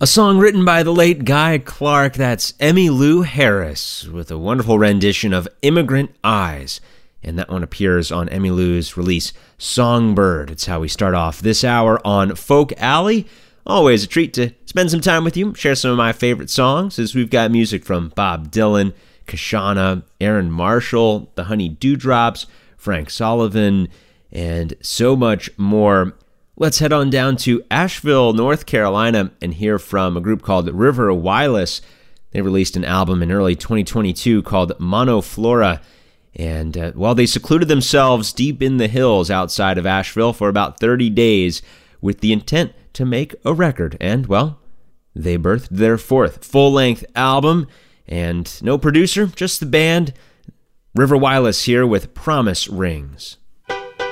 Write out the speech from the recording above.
A song written by the late Guy Clark, that's Emmylou Harris, with a wonderful rendition of Immigrant Eyes. And that one appears on Emmylou's release, Songbird. It's how we start off this hour on Folk Alley. Always a treat to spend some time with you, share some of my favorite songs, as we've got music from Bob Dylan, Kashana, Aaron Marshall, the Honey Dewdrops, Frank Sullivan, and so much more. Let's head on down to Asheville, North Carolina, and hear from a group called River Wireless. They released an album in early 2022 called Monoflora, and they secluded themselves deep in the hills outside of Asheville for about 30 days with the intent to make a record, and, they birthed their fourth full-length album, and no producer, just the band. River Wireless here with Promise Rings.